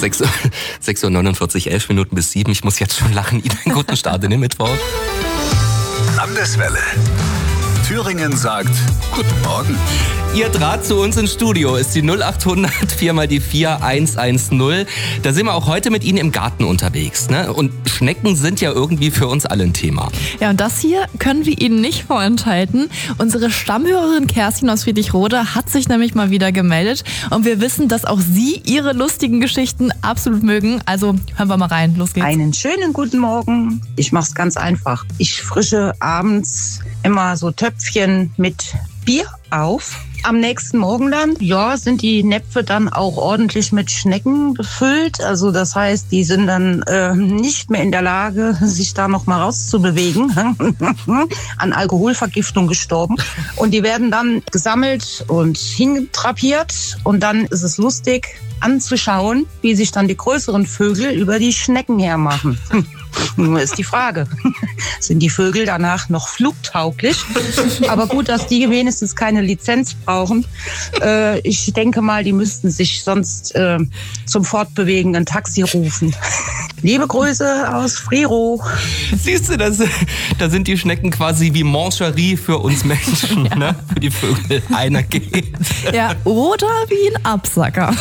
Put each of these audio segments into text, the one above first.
6:49 Uhr, 11 Minuten bis 7. Ich muss jetzt schon lachen. Ihnen einen guten Start in den Mittwoch. Landeswelle. Thüringen sagt Guten Morgen. Ihr Draht zu uns ins Studio ist die 0800 4x4 110. Da sind wir auch heute mit Ihnen im Garten unterwegs. Ne? Und Schnecken sind ja irgendwie für uns alle ein Thema. Ja, und das hier können wir Ihnen nicht vorenthalten. Unsere Stammhörerin Kerstin aus Friedrichroda hat sich nämlich mal wieder gemeldet. Und wir wissen, dass auch Sie Ihre lustigen Geschichten absolut mögen. Also hören wir mal rein. Los geht's. Einen schönen guten Morgen. Ich mache es ganz einfach. Ich frische abends immer so Töpfchen mit Bier auf. Am nächsten Morgen dann, sind die Näpfe dann auch ordentlich mit Schnecken befüllt. Also das heißt, die sind dann nicht mehr in der Lage, sich da noch mal rauszubewegen. An Alkoholvergiftung gestorben. Und die werden dann gesammelt und hintrapiert. Und dann ist es lustig anzuschauen, wie sich dann die größeren Vögel über die Schnecken hermachen. Nur ist die Frage, sind die Vögel danach noch flugtauglich? Aber gut, dass die wenigstens keine Lizenz brauchen. Ich denke mal, die müssten sich sonst zum Fortbewegen ein Taxi rufen. Liebe Grüße aus Friro. Siehst du, da sind die Schnecken quasi wie Mancherie für uns Menschen, ja. Ne? Für die Vögel einer geht. Ja, oder wie ein Absacker.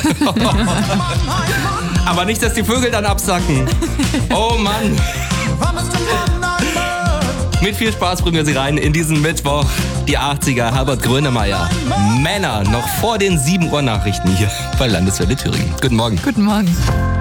Aber nicht, dass die Vögel dann absacken. Oh Mann. Mit viel Spaß bringen wir Sie rein in diesen Mittwoch. Die 80er, Herbert Grönemeyer. Männer, noch vor den 7 Uhr Nachrichten hier bei Landeswelle Thüringen. Guten Morgen. Guten Morgen.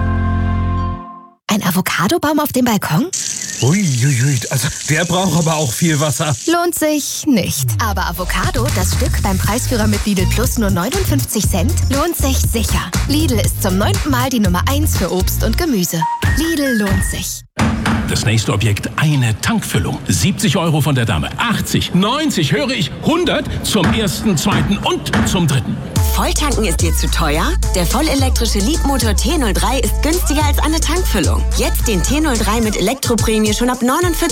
Ein Avocadobaum auf dem Balkon? Uiuiui, also der braucht aber auch viel Wasser. Lohnt sich nicht. Aber Avocado, das Stück beim Preisführer mit Lidl Plus nur 59 Cent, lohnt sich sicher. Lidl ist zum 9. Mal die Nummer 1 für Obst und Gemüse. Lidl lohnt sich. Das nächste Objekt, eine Tankfüllung. 70 € von der Dame. 80, 90, höre ich, 100 zum 1., 2. und zum 3. Volltanken ist dir zu teuer? Der vollelektrische Leapmotor T03 ist günstiger als eine Tankfüllung. Jetzt den T03 mit Elektroprämie schon ab 49